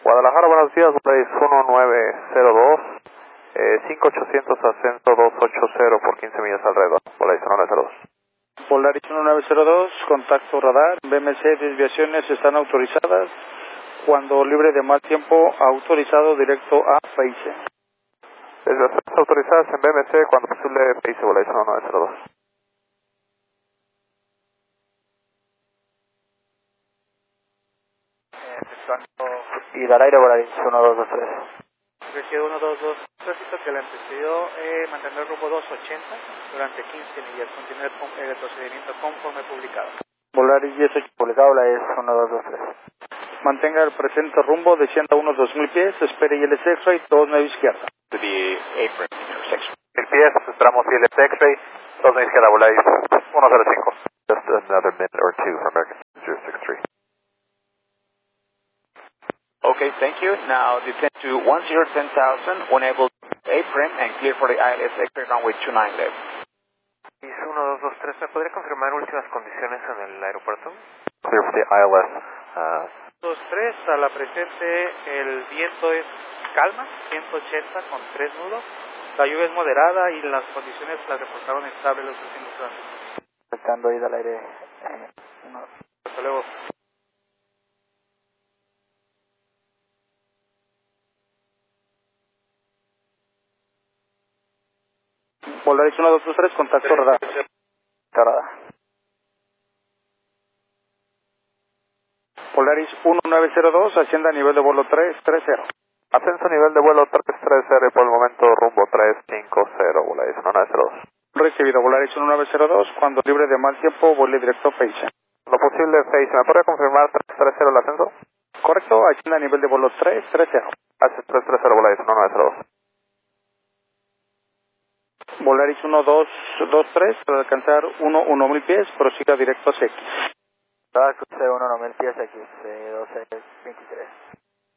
Guadalajara, buenos días, Volaris 1902, 5800 ascenso 280 por 15 millas alrededor, Volaris 1902. Volaris 1902, contacto radar, BMC, desviaciones están autorizadas, cuando libre de mal tiempo, autorizado directo a Paíse. Desviaciones autorizadas en BMC, cuando posible Paíse, Volaris 1902. Y dar aire, Volaris 1223. Recibe 122, tránsito que le antecedió, mantener rumbo 280 durante 15 millas, continuar el procedimiento conforme publicado. Volaris 18, Publicado, Volaris 1223. mantenga el presente rumbo, descienda unos 2000 pies, espere y el X-ray, 29 izquierda. El PS, esperamos y el X-ray, 2 izquierda, Volaris 105. Just another minute or two for American 063. Okay, thank you. Now descend to 1010,000, enable A-frame and clear for the ILS X-ray runway 29 left. 1223, ¿me podría confirmar últimas condiciones en el aeropuerto? Clear for the ILS. 23, a la presente el viento es calma, 180 con 3 nudos. La lluvia es moderada y las condiciones las reportaron estables los últimos años. Afectando ida al aire. Hasta luego. Volaris 1223, contacto radar. Radar. Volaris 1902, ascienda a nivel de vuelo 330. Ascenso nivel de vuelo 330 y por el momento rumbo 350, Volaris 1902. Recibido, Volaris 1902, cuando libre de mal tiempo, vuele directo a Paíse. Lo posible, Face, ¿me podría confirmar 330 el ascenso? Correcto, ascienda a nivel de vuelo 330. Hace 330, Volaris 1902. Volaris 1223, para alcanzar 1000 pies, prosiga directo a CX. Radar cruce 1000 pies, X, 1223.